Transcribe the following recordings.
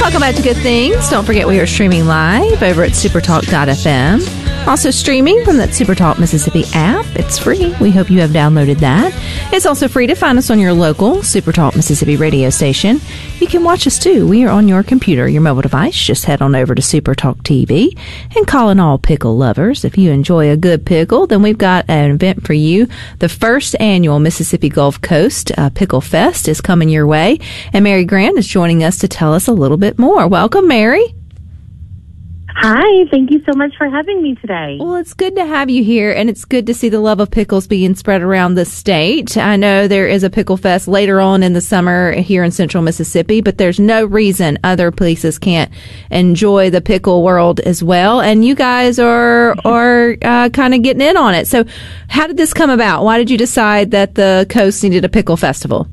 Welcome back to Good Things. Don't forget we are streaming live over at supertalk.fm. Also streaming from that Supertalk Mississippi app. It's free. We hope you have downloaded that. It's also free to find us on your local Supertalk Mississippi radio station. You can watch us too. We are on your computer, your mobile device. Just head on over to Supertalk TV and call in all pickle lovers. If you enjoy a good pickle, then we've got an event for you. The first annual Mississippi Gulf Coast Pickle Fest is coming your way. And Mary Grant is joining us to tell us a little bit more. Welcome, Mary. Hi, thank you so much for having me today. Well, it's good to have you here, and it's good to see the love of pickles being spread around the state. I know there is a Pickle Fest later on in the summer here in central Mississippi, but there's no reason other places can't enjoy the pickle world as well, and you guys are kind of getting in on it. So how did this come about? Why did you decide that the coast needed a pickle festival?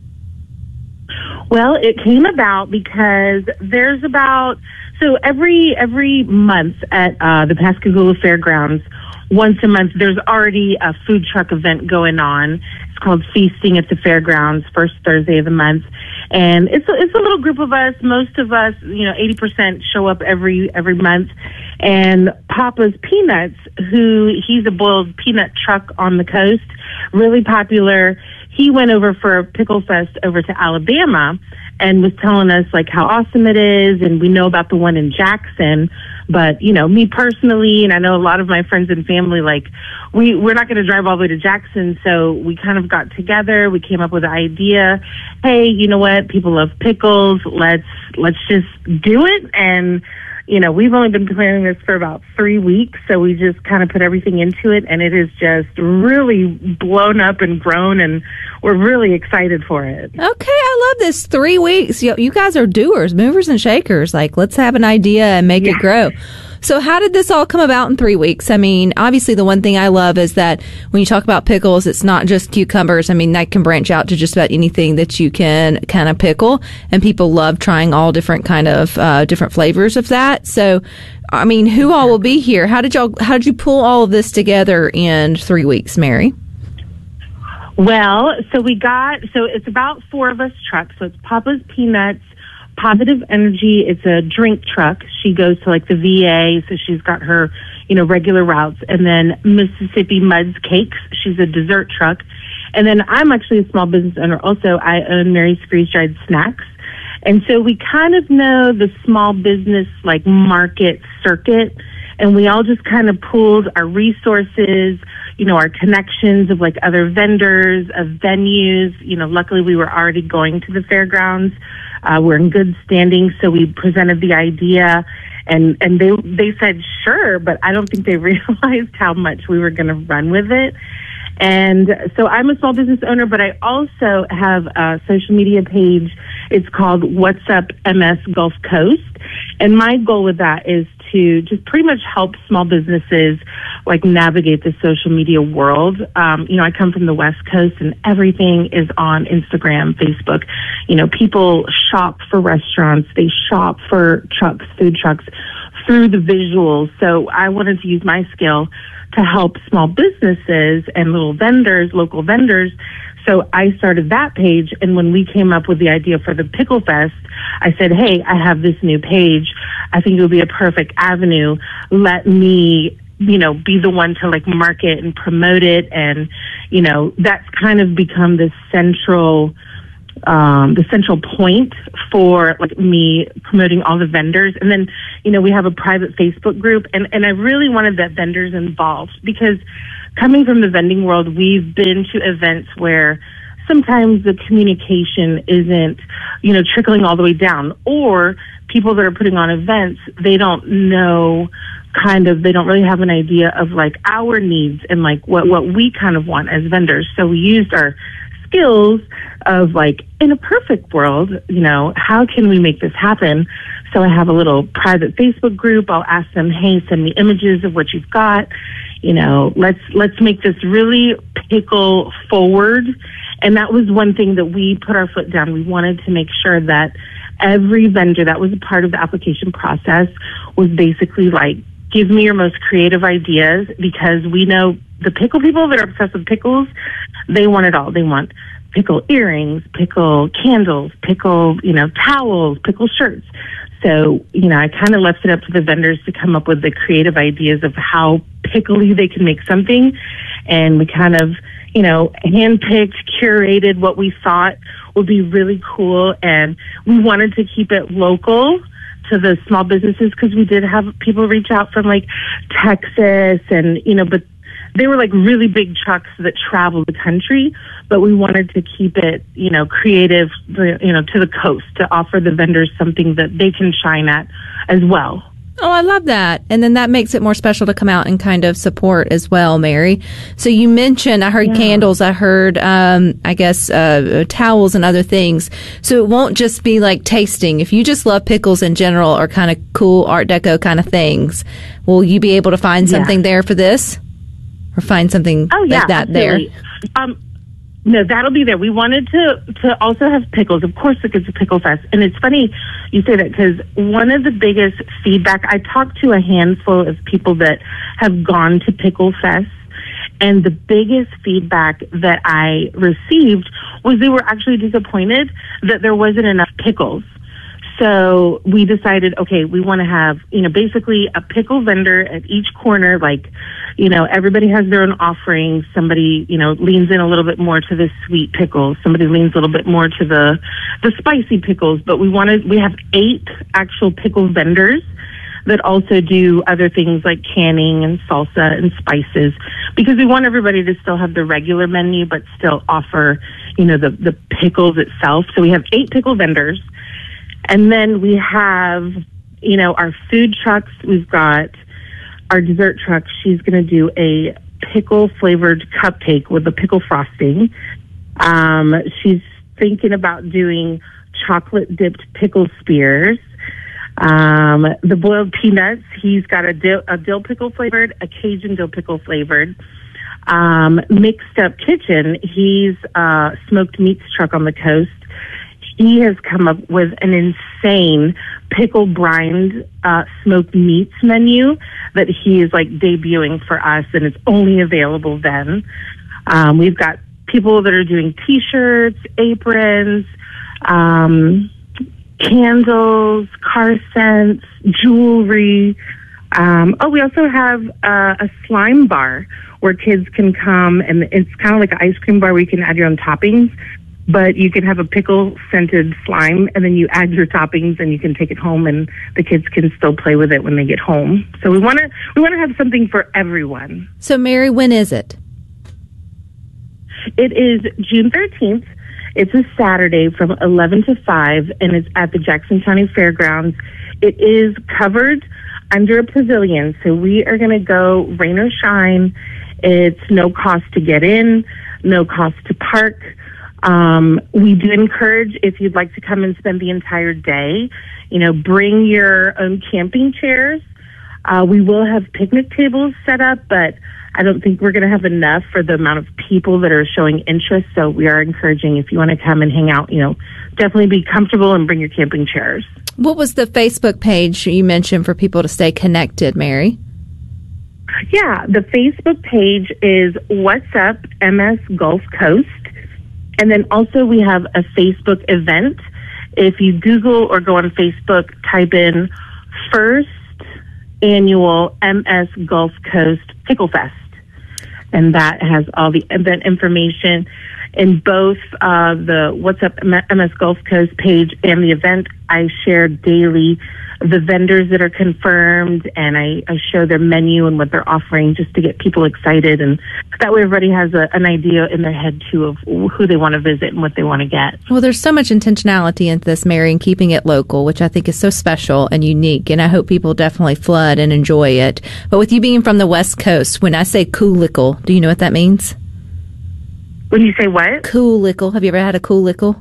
Well, it came about because there's so every month at the Pascagoula Fairgrounds, once a month, there's already a food truck event going on. It's called Feasting at the Fairgrounds, first Thursday of the month. And it's a little group of us. Most of us, 80% show up every month. And Papa's Peanuts, he's a boiled peanut truck on the coast, really popular. He went over for a pickle fest over to Alabama and was telling us like how awesome it is, and we know about the one in Jackson. But, me personally, and I know a lot of my friends and family, like, we're not going to drive all the way to Jackson, so we kind of got together. We came up with the idea, hey, you know what? People love pickles. Let's just do it. And, we've only been preparing this for about 3 weeks, so we just kind of put everything into it, and it is just really blown up and grown, and we're really excited for it. Okay, I love this. 3 weeks. You guys are doers, movers and shakers. Like, let's have an idea and make it grow. So how did this all come about in 3 weeks? I mean, obviously the one thing I love is that when you talk about pickles, it's not just cucumbers. I mean, that can branch out to just about anything that you can kind of pickle, and people love trying all different kind of different flavors of that. So, I mean, who all will be here? How did you pull all of this together in 3 weeks, Mary? Well, so it's about 4 of us trucks. So it's Papa's Peanuts, Positive Energy. It's a drink truck. She goes to like the VA, so she's got her, regular routes. And then Mississippi Muds Cakes. She's a dessert truck. And then I'm actually a small business owner. Also, I own Mary's Freeze Dried Snacks. And so we kind of know the small business like market circuit, and we all just kind of pooled our resources, our connections of like other vendors, of venues. Luckily we were already going to the fairgrounds. We're in good standing, so we presented the idea, and they said sure, but I don't think they realized how much we were going to run with it. And so I'm a small business owner, but I also have a social media page. It's called What's Up MS Gulf Coast. And my goal with that is to just pretty much help small businesses like navigate the social media world. I come from the West Coast, and everything is on Instagram, Facebook. People shop for restaurants. They shop for food trucks through the visuals. So I wanted to use my skill to help small businesses and little vendors, local vendors. So I started that page, and when we came up with the idea for the Pickle Fest, I said, hey, I have this new page. I think it would be a perfect avenue. Let me, be the one to like market and promote it. And, that's kind of become the central point for like me promoting all the vendors. And then, we have a private Facebook group, and I really wanted that vendors involved, because coming from the vending world, we've been to events where sometimes the communication isn't, trickling all the way down, or people that are putting on events, they don't know they don't really have an idea of like our needs and like what we kind of want as vendors. So we used our skills of like, in a perfect world, how can we make this happen? So I have a little private Facebook group. I'll ask them, hey, send me images of what you've got. Let's make this really pickle forward. And that was one thing that we put our foot down. We wanted to make sure that every vendor that was a part of the application process was basically like, give me your most creative ideas, because we know the pickle people that are obsessed with pickles, they want it all. They want pickle earrings, pickle candles, pickle, towels, pickle shirts. So, I kind of left it up to the vendors to come up with the creative ideas of how pickly they can make something. And we kind of, handpicked, curated what we thought would be really cool. And we wanted to keep it local to the small businesses because we did have people reach out from like Texas and, but they were like really big trucks that travel the country, but we wanted to keep it, creative, to the coast to offer the vendors something that they can shine at as well. Oh, I love that. And then that makes it more special to come out and kind of support as well, Mary. So you mentioned, I heard candles, I heard, towels and other things. So it won't just be like tasting. If you just love pickles in general or kind of cool Art Deco kind of things, will you be able to find something there for this? Or find something like that absolutely. There? No, that'll be there. We wanted to also have pickles. Of course, it's a pickle fest. And it's funny you say that because one of the biggest feedback, I talked to a handful of people that have gone to pickle fests, and the biggest feedback that I received was they were actually disappointed that there wasn't enough pickles. So we decided, okay, we want to have, basically a pickle vendor at each corner, like, everybody has their own offerings. Somebody, leans in a little bit more to the sweet pickles. Somebody leans a little bit more to the spicy pickles. But we have 8 actual pickle vendors that also do other things like canning and salsa and spices, because we want everybody to still have the regular menu, but still offer, the pickles itself. So we have 8 pickle vendors. And then we have, our food trucks. We've got our dessert truck. She's going to do a pickle-flavored cupcake with a pickle frosting. She's thinking about doing chocolate-dipped pickle spears. The boiled peanuts, he's got a dill pickle-flavored, a Cajun dill pickle-flavored. Mixed Up Kitchen, he's a smoked meats truck on the coast. He has come up with an insane pickle brined smoked meats menu that he is like debuting for us, and it's only available then. We've got people that are doing T-shirts, aprons, candles, car scents, jewelry. We also have a slime bar where kids can come, and it's kind of like an ice cream bar where you can add your own toppings. But you can have a pickle-scented slime, and then you add your toppings, and you can take it home, and the kids can still play with it when they get home. So we want to have something for everyone. So, Mary, when is it? It is June 13th. It's a Saturday from 11 to 5, and it's at the Jackson County Fairgrounds. It is covered under a pavilion, so we are going to go rain or shine. It's no cost to get in, no cost to park. We do encourage, if you'd like to come and spend the entire day, bring your own camping chairs. We will have picnic tables set up, but I don't think we're going to have enough for the amount of people that are showing interest. So we are encouraging, if you want to come and hang out, definitely be comfortable and bring your camping chairs. What was the Facebook page you mentioned for people to stay connected, Mary? Yeah, the Facebook page is What's Up MS Gulf Coast. And then also we have a Facebook event. If you Google or go on Facebook, type in First Annual MS Gulf Coast Pickle Fest. And that has all the event information in both the What's Up MS Gulf Coast page and the event. I share daily the vendors that are confirmed, and I show their menu and what they're offering just to get people excited. And that way everybody has an idea in their head, too, of who they want to visit and what they want to get. Well, there's so much intentionality into this, Mary, and keeping it local, which I think is so special and unique. And I hope people definitely flood and enjoy it. But with you being from the West Coast, when I say coolickle, do you know what that means? When you say what? Coolickle. Have you ever had a coolickle?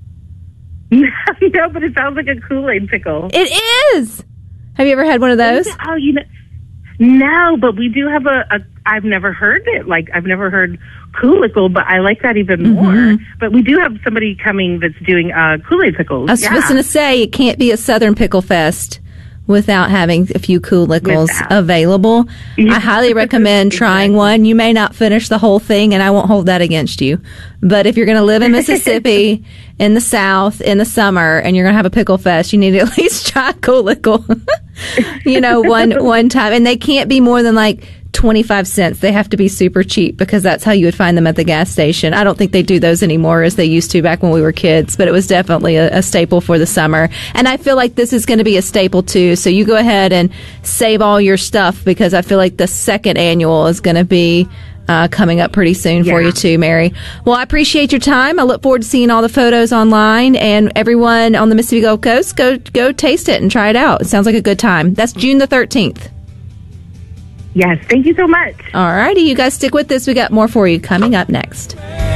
No, but it sounds like a Kool-Aid pickle. It is. Have you ever had one of those? Oh, no, but we do have I've never heard it. Like, I've never heard coolickle, but I like that even more. But we do have somebody coming that's doing Kool-Aid pickles. I was just going to say, it can't be a Southern Pickle Fest without having a few Cool Lickles Without. available. I highly recommend trying one. You may not finish the whole thing, and I won't hold that against you. But if you're going to live in Mississippi in the South in the summer and you're going to have a pickle fest, you need to at least try Cool Lickle, one time. And they can't be more than like 25 cents. They have to be super cheap because that's how you would find them at the gas station. I don't think they do those anymore as they used to back when we were kids, but it was definitely a staple for the summer. And I feel like this is going to be a staple too. So you go ahead and save all your stuff because I feel like the second annual is going to be coming up pretty soon for you too, Mary. Well, I appreciate your time. I look forward to seeing all the photos online, and everyone on the Mississippi Gulf Coast, go taste it and try it out. It sounds like a good time. That's June the 13th. Yes, thank you so much. All righty, you guys stick with this. We got more for you coming up next.